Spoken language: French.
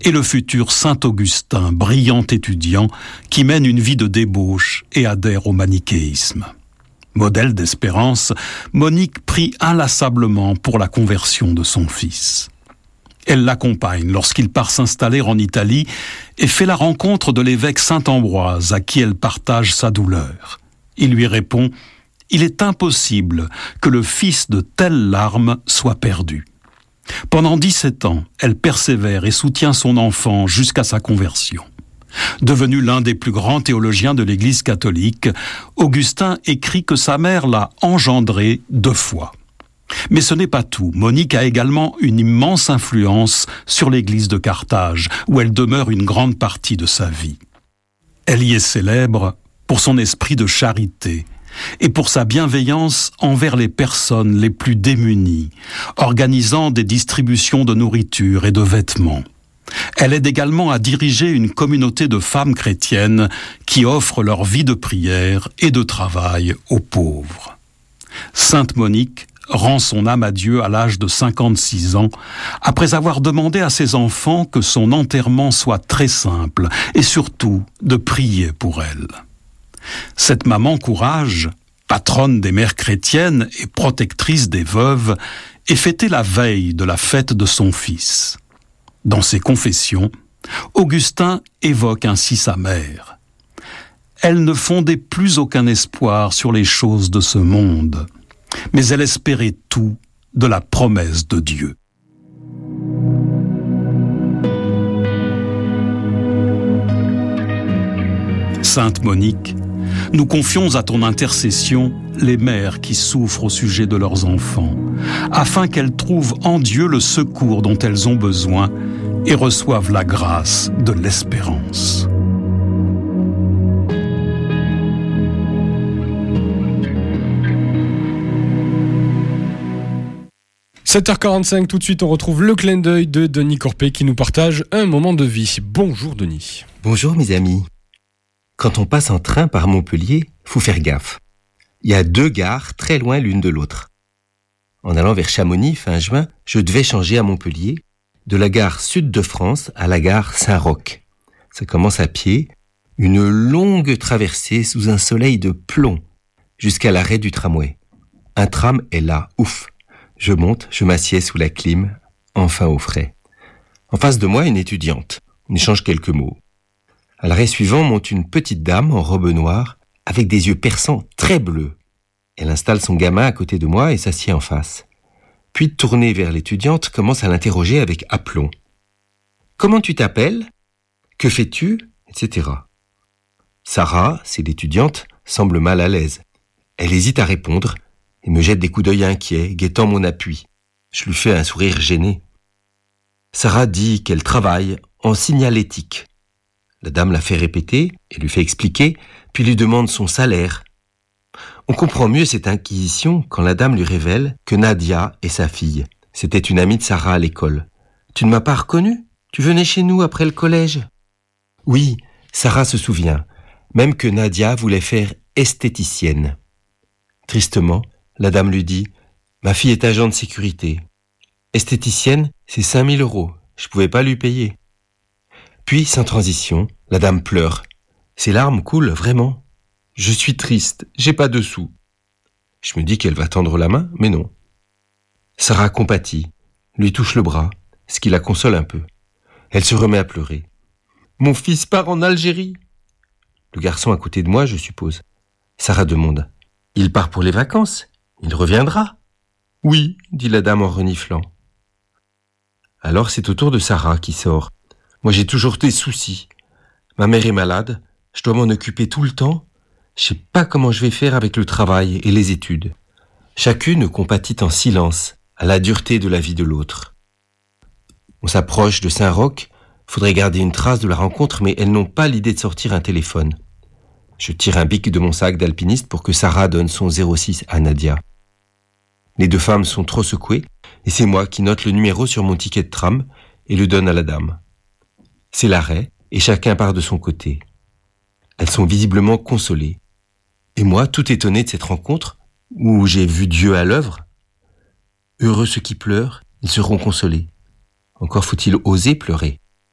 et le futur Saint-Augustin, brillant étudiant, qui mène une vie de débauche et adhère au manichéisme. Modèle d'espérance, Monique prie inlassablement pour la conversion de son fils. Elle l'accompagne lorsqu'il part s'installer en Italie et fait la rencontre de l'évêque Saint-Ambroise à qui elle partage sa douleur. Il lui répond « Il est impossible que le fils de telles larmes soit perdu ». Pendant 17 ans, elle persévère et soutient son enfant jusqu'à sa conversion. Devenu l'un des plus grands théologiens de l'Église catholique, Augustin écrit que sa mère l'a engendré 2 fois. Mais ce n'est pas tout. Monique a également une immense influence sur l'Église de Carthage, où elle demeure une grande partie de sa vie. Elle y est célèbre pour son esprit de charité et pour sa bienveillance envers les personnes les plus démunies, organisant des distributions de nourriture et de vêtements. Elle aide également à diriger une communauté de femmes chrétiennes qui offrent leur vie de prière et de travail aux pauvres. Sainte Monique rend son âme à Dieu à l'âge de 56 ans, après avoir demandé à ses enfants que son enterrement soit très simple et surtout de prier pour elle. Cette maman courage, patronne des mères chrétiennes et protectrice des veuves, est fêtée la veille de la fête de son fils. Dans ses confessions, Augustin évoque ainsi sa mère. Elle ne fondait plus aucun espoir sur les choses de ce monde, mais elle espérait tout de la promesse de Dieu. Sainte Monique, nous confions à ton intercession les mères qui souffrent au sujet de leurs enfants, afin qu'elles trouvent en Dieu le secours dont elles ont besoin et reçoivent la grâce de l'espérance. « 7h45, tout de suite on retrouve le clin d'œil de Denis Corpet qui nous partage un moment de vie. Bonjour Denis. Bonjour mes amis. Quand on passe en train par Montpellier, faut faire gaffe. Il y a 2 gares très loin l'une de l'autre. En allant vers Chamonix fin juin, je devais changer à Montpellier, de la gare Sud de France à la gare Saint-Roch. Ça commence à pied, une longue traversée sous un soleil de plomb, jusqu'à l'arrêt du tramway. Un tram est là, ouf. Je monte, je m'assieds sous la clim, enfin au frais. En face de moi, une étudiante. On échange quelques mots. À l'arrêt suivant monte une petite dame en robe noire, avec des yeux perçants très bleus. Elle installe son gamin à côté de moi et s'assied en face. Puis, tournée vers l'étudiante, commence à l'interroger avec aplomb. « Comment tu t'appelles ? Que fais-tu ? etc. Sarah, c'est l'étudiante, semble mal à l'aise. Elle hésite à répondre et me jette des coups d'œil inquiets, guettant mon appui. Je lui fais un sourire gêné. Sarah dit qu'elle travaille en signalétique. La dame la fait répéter et lui fait expliquer, puis lui demande son salaire. On comprend mieux cette inquisition quand la dame lui révèle que Nadia est sa fille. C'était une amie de Sarah à l'école. « Tu ne m'as pas reconnue ? Tu venais chez nous après le collège ?» Oui, Sarah se souvient, même que Nadia voulait faire esthéticienne. Tristement, la dame lui dit « Ma fille est agent de sécurité. Esthéticienne, c'est 5 000 €. Je pouvais pas lui payer. » Puis, sans transition, la dame pleure. Ses larmes coulent vraiment. « Je suis triste, j'ai pas de sous. » Je me dis qu'elle va tendre la main, mais non. Sarah compatit, lui touche le bras, ce qui la console un peu. Elle se remet à pleurer. « Mon fils part en Algérie. » Le garçon à côté de moi, je suppose. Sarah demande. « Il part pour les vacances. Il reviendra. » « Oui, » dit la dame en reniflant. Alors c'est au tour de Sarah qui sort. Moi j'ai toujours des soucis. Ma mère est malade, je dois m'en occuper tout le temps. Je sais pas comment je vais faire avec le travail et les études. Chacune compatit en silence à la dureté de la vie de l'autre. On s'approche de Saint-Roch, faudrait garder une trace de la rencontre, mais elles n'ont pas l'idée de sortir un téléphone. Je tire un bic de mon sac d'alpiniste pour que Sarah donne son 06 à Nadia. Les 2 femmes sont trop secouées, et c'est moi qui note le numéro sur mon ticket de tram et le donne à la dame. C'est l'arrêt, et chacun part de son côté. Elles sont visiblement consolées. Et moi, tout étonné de cette rencontre, où j'ai vu Dieu à l'œuvre. Heureux ceux qui pleurent, ils seront consolés. Encore faut-il oser pleurer.